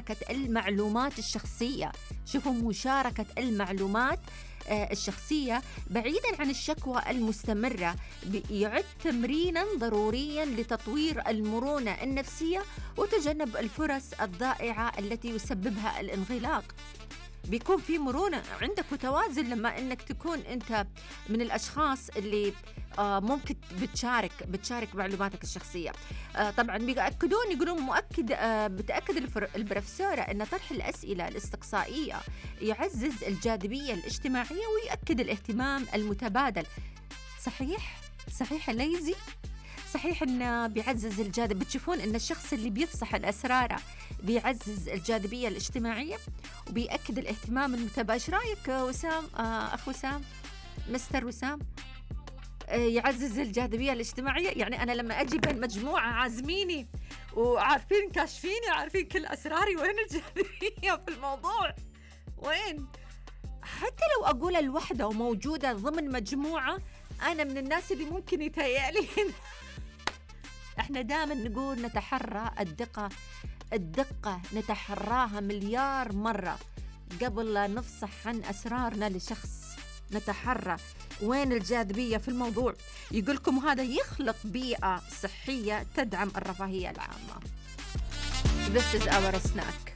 مشاركة المعلومات الشخصية. شوفوا، مشاركة المعلومات الشخصية بعيدا عن الشكوى المستمرة يعد تمرينا ضروريا لتطوير المرونة النفسية وتجنب الفرص الضائعة التي يسببها الانغلاق. بيكون في مرونة عندك وتوازن لما انك تكون انت من الاشخاص اللي ممكن بتشارك معلوماتك الشخصية. طبعا بيأكدون يقولون بتأكد البروفيسورة ان طرح الأسئلة الاستقصائية يعزز الجاذبية الاجتماعية ويؤكد الاهتمام المتبادل. صحيح الليزي، صحيح انه بيعزز الجاذبية. بتشوفون ان الشخص اللي بيفصح الأسرار بيعزز الجاذبية الاجتماعية وبيأكد الاهتمام المتبادل. ايش رايك وسام؟ اخ وسام، مستر وسام، يعزز الجاذبية الاجتماعية. يعني أنا لما أجي بين مجموعة عازميني وعارفين كاشفيني عارفين كل أسراري، وين الجاذبية في الموضوع؟ وين؟ حتى لو أقول الوحدة وموجودة ضمن مجموعة، أنا من الناس اللي ممكن يتهيألي إحنا دائما نقول نتحرى الدقة نتحراها مليار مرة قبل لا نفصح عن أسرارنا لشخص. نتحرى وين الجاذبية في الموضوع. يقولكم هذا يخلق بيئة صحية تدعم الرفاهية العامة. This is our snack.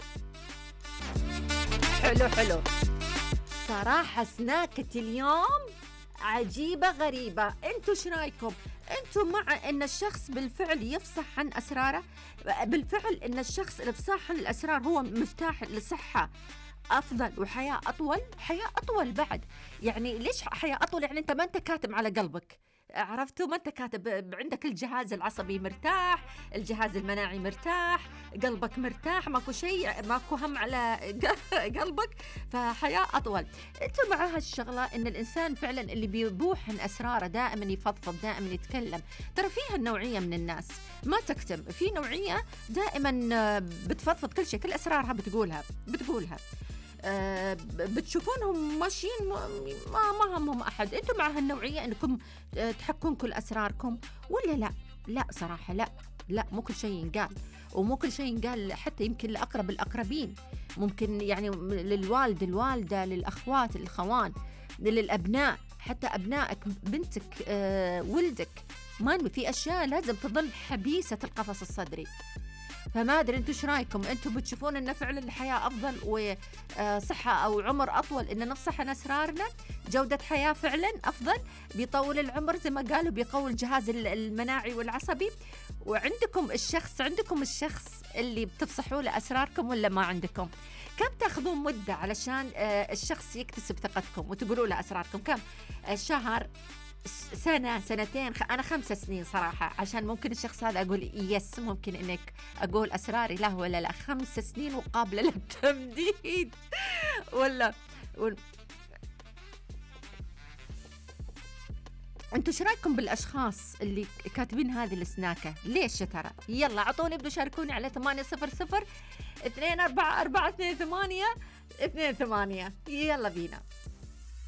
حلو صراحة سناكة اليوم عجيبة غريبة. انتوا ايش رايكم؟ انتوا مع ان الشخص بالفعل يفصح عن اسراره؟ بالفعل ان الشخص الافصاح عن الاسرار هو مفتاح لصحة افضل وحياة اطول بعد. يعني ليش حياة اطول؟ يعني انت ما انت كاتم على قلبك، عرفتوا؟ ما انت كاتب، عندك الجهاز العصبي مرتاح، الجهاز المناعي مرتاح، قلبك مرتاح، ماكو شيء، ماكو هم على قلبك، فحياة أطول. انتوا مع هالشغلة ان الانسان فعلا اللي بيبوح عن اسراره دائما يفضفض، دائما يتكلم. ترى فيها النوعية من الناس ما تكتم، في نوعية دائما بتفضفض كل شيء، كل اسرارها بتقولها. بتشوفونهم ماشيين ما همهم أحد. أنتم مع هالنوعية أنكم تحكون كل أسراركم ولا لا؟ لا صراحة لا مو كل شيء ينقال، ومو كل شيء ينقال حتى يمكن لأقرب الأقربين، ممكن يعني للوالد الوالدة، للأخوات الأخوان، للأبناء، حتى أبنائك، بنتك، ولدك. ما في أشياء لازم تظل حبيسة القفص الصدري. فما أدري أنتوا إيش رايكم؟ أنتوا بتشوفون إن فعلا الحياة أفضل وصحة أو عمر أطول إن نفصح عن أسرارنا؟ جودة حياة فعلا أفضل، بيطول العمر زي ما قالوا، بيقوي الجهاز المناعي والعصبي. وعندكم الشخص اللي بتفصحوا له أسراركم ولا ما عندكم؟ كم تأخذون مدة علشان الشخص يكتسب ثقتكم وتقولوا له أسراركم؟ كم؟ شهر، سنة، سنتين؟ أنا 5 سنين صراحة، عشان ممكن الشخص هذا أقول يس ممكن إنك أقول أسراري له، ولا لا 5 سنين وقابلة للتمديد ولا أنتوا شو رأيكم بالأشخاص اللي كاتبين هذه السناكة؟ ليش يا ترى؟ يلا عطوني، ابدوا شاركوني على 800 24 4 2 8 2 8. يلا بينا.